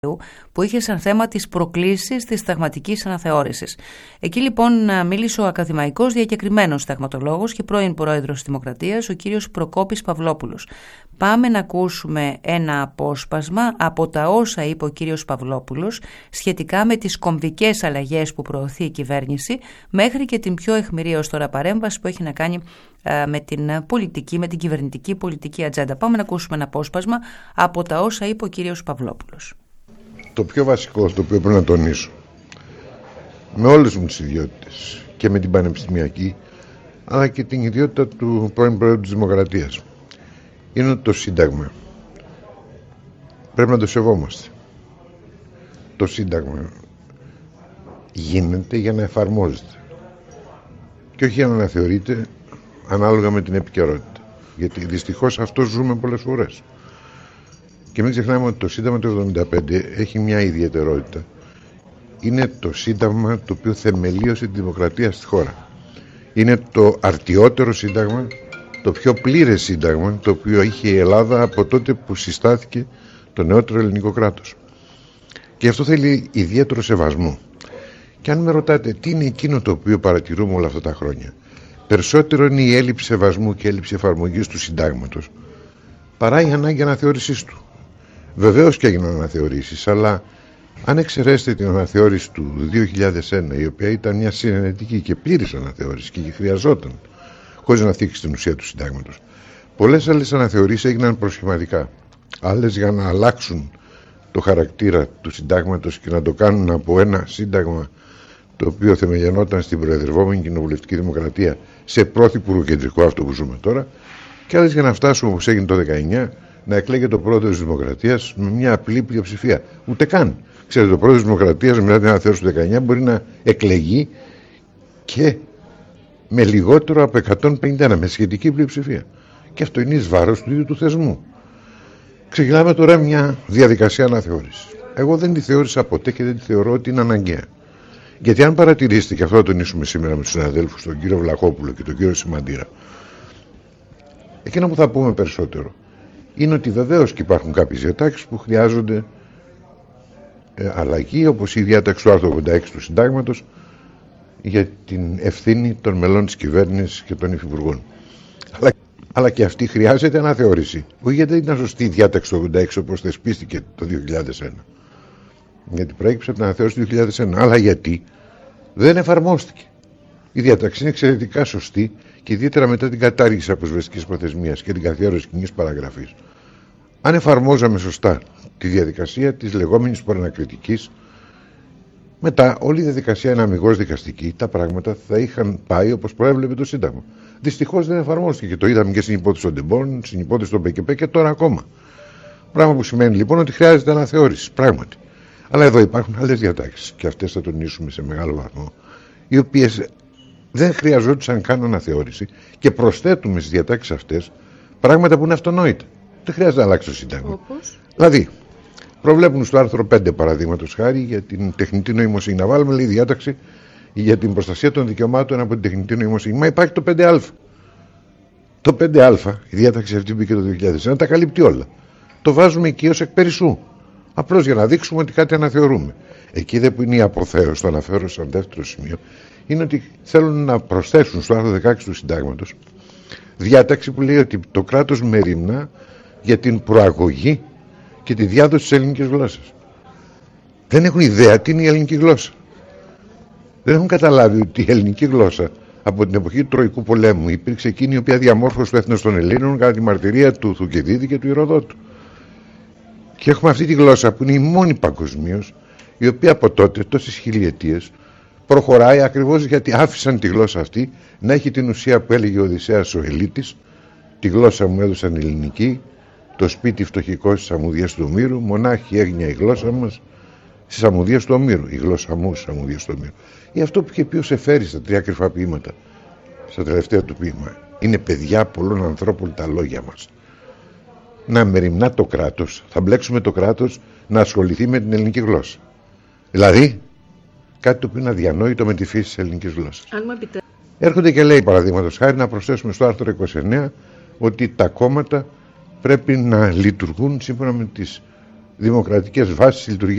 που είχε σαν θέμα τις προκλήσεις της συνταγματικής αναθεώρησης. Εκεί λοιπόν μίλησε ο ακαδημαϊκός διακεκριμένος συνταγματολόγος και πρώην πρόεδρος της Δημοκρατίας, ο κύριος Προκόπης Παυλόπουλος. Πάμε να ακούσουμε ένα απόσπασμα από τα όσα είπε ο κύριος Παυλόπουλος σχετικά με τις κομβικές αλλαγές που προωθεί η κυβέρνηση, μέχρι και την πιο αιχμηρή ως τώρα παρέμβαση που έχει να κάνει με την πολιτική, με την κυβερνητική πολιτική ατζέντα. Πάμε να ακούσουμε ένα απόσπασμα από τα όσα είπε ο κύριος Παυλόπουλος. Το πιο βασικό, το οποίο πρέπει να τονίσω, με όλες μου τις ιδιότητες και με την πανεπιστημιακή, αλλά και την ιδιότητα του πρώην Πρόεδρου της Δημοκρατίας, είναι ότι το Σύνταγμα πρέπει να το σεβόμαστε. Το Σύνταγμα γίνεται για να εφαρμόζεται και όχι για να αναθεωρείται ανάλογα με την επικαιρότητα. Γιατί δυστυχώς αυτό ζούμε πολλές φορές. Και μην ξεχνάμε ότι το Σύνταγμα του 1975 έχει μια ιδιαιτερότητα. Είναι το Σύνταγμα το οποίο θεμελίωσε τη δημοκρατία στη χώρα. Είναι το αρτιότερο Σύνταγμα, το πιο πλήρες Σύνταγμα, το οποίο είχε η Ελλάδα από τότε που συστάθηκε το νεότερο ελληνικό κράτος. Και αυτό θέλει ιδιαίτερο σεβασμό. Και αν με ρωτάτε τι είναι εκείνο το οποίο παρατηρούμε όλα αυτά τα χρόνια, περισσότερο είναι η έλλειψη σεβασμού και η έλλειψη εφαρμογής του Συντάγματος παρά η ανάγκη αναθεώρησής του. Βεβαίως και έγιναν αναθεωρήσεις, αλλά αν εξαιρέσετε την αναθεώρηση του 2001, η οποία ήταν μια συνενετική και πλήρης αναθεώρηση και χρειαζόταν, χωρίς να θίξει την ουσία του Συντάγματος, πολλές άλλες αναθεωρήσεις έγιναν προσχηματικά. Άλλες για να αλλάξουν το χαρακτήρα του Συντάγματος και να το κάνουν από ένα Σύνταγμα το οποίο θεμελιωνόταν στην προεδρευόμενη κοινοβουλευτική δημοκρατία σε πρωθυπουργό κεντρικό, αυτό που ζούμε τώρα, και άλλες για να φτάσουμε, όπως έγινε το 19, να εκλέγεται ο πρόεδρος της Δημοκρατίας με μια απλή πλειοψηφία. Ούτε καν. Ξέρετε, ο πρόεδρος της Δημοκρατίας μετά την αναθεώρηση του 19 μπορεί να εκλεγεί και με λιγότερο από 151, με σχετική πλειοψηφία. Και αυτό είναι εις βάρος του ίδιου του θεσμού. Ξεκινάμε τώρα μια διαδικασία αναθεώρησης. Εγώ δεν τη θεώρησα ποτέ και δεν τη θεωρώ ότι είναι αναγκαία. Γιατί αν παρατηρήσετε, και αυτό θα τονίσουμε σήμερα με τους συναδέλφους, τον κύριο Βλαχόπουλο και τον κύριο Σημαντήρα, εκείνο που θα πούμε περισσότερο είναι ότι βεβαίως και υπάρχουν κάποιες διατάξεις που χρειάζονται αλλαγή, όπως η διάταξη του άρθρου 86 του Συντάγματος για την ευθύνη των μελών της κυβέρνησης και των υφυπουργών. Αλλά και αυτή χρειάζεται αναθεώρηση. Όχι γιατί δεν ήταν σωστή η διάταξη του 86 όπως θεσπίστηκε το 2001. Γιατί προέκυψε από την αναθεώρηση του 2001. Αλλά γιατί δεν εφαρμόστηκε. Η διάταξη είναι εξαιρετικά σωστή και ιδιαίτερα μετά την κατάργηση της αποσβεστικής προθεσμίας και την καθιέρωση κοινής παραγραφής. Αν εφαρμόζαμε σωστά τη διαδικασία της λεγόμενης προανακριτικής, μετά όλη η διαδικασία είναι αμιγώς δικαστική, τα πράγματα θα είχαν πάει όπως προέβλεπε το Σύνταγμα. Δυστυχώς δεν εφαρμόστηκε και το είδαμε και στην υπόθεση των Ντεμπών, στην υπόθεση των ΠΚΠ και τώρα ακόμα. Πράγμα που σημαίνει λοιπόν ότι χρειάζεται αναθεώρηση, πράγματι. Αλλά εδώ υπάρχουν άλλες διατάξεις και αυτές θα τονίσουμε σε μεγάλο βαθμό, οι οποίες δεν χρειαζόντουσαν καν αναθεώρηση και προσθέτουμε στις διατάξεις αυτές πράγματα που είναι αυτονόητα. Δεν χρειάζεται να αλλάξει το Σύνταγμα. Όπως? Δηλαδή, προβλέπουν στο άρθρο 5 παραδείγματος χάρη για την τεχνητή νοημοσύνη. Να βάλουμε λέει διάταξη για την προστασία των δικαιωμάτων από την τεχνητή νοημοσύνη. Μα υπάρχει το 5α. Το 5α, η διάταξη αυτή μπήκε το 2001, τα καλύπτει όλα. Το βάζουμε εκεί ως εκ περισσού. Απλώς για να δείξουμε ότι κάτι αναθεωρούμε. Εκεί δε που είναι η αποθέωση, το αναφέρω σαν δεύτερο σημείο, είναι ότι θέλουν να προσθέσουν στο άρθρο 16 του Συντάγματος διάταξη που λέει ότι το κράτος μεριμνά για την προαγωγή και τη διάδοση της ελληνικής γλώσσας. Δεν έχουν ιδέα τι είναι η ελληνική γλώσσα. Δεν έχουν καταλάβει ότι η ελληνική γλώσσα από την εποχή του Τροϊκού πολέμου υπήρξε εκείνη η οποία διαμόρφωσε το έθνος των Ελλήνων κατά τη μαρτυρία του Θουκυδίδη και του Ηροδότου. Και έχουμε αυτή τη γλώσσα που είναι η μόνη παγκοσμίως, η οποία από τότε, τόσες χιλιετίες, προχωράει ακριβώς γιατί άφησαν τη γλώσσα αυτή να έχει την ουσία που έλεγε ο Οδυσσέας ο Ελίτης, τη γλώσσα μου έδωσαν ελληνική, το σπίτι φτωχικό στις αμμουδιές του Ομήρου, μονάχη έγνοια η γλώσσα μας στις αμμουδιές του Ομήρου, η γλώσσα μου στις αμμουδιές του Ομήρου. Ή αυτό που είχε πει ο Σεφέρης στα 3 κρυφά ποίηματα, στα τελευταία του ποίημα, είναι παιδιά πολλών ανθρώπων τα λόγια μας. Να μεριμνά το κράτος, θα μπλέξουμε το κράτος να ασχοληθεί με την ελληνική γλώσσα. Δηλαδή, κάτι το οποίο είναι αδιανόητο με τη φύση της ελληνικής γλώσσας. Έρχονται και λέει, παραδείγματος χάρη, να προσθέσουμε στο άρθρο 29 ότι τα κόμματα πρέπει να λειτουργούν σύμφωνα με τις δημοκρατικές βάσεις λειτουργίας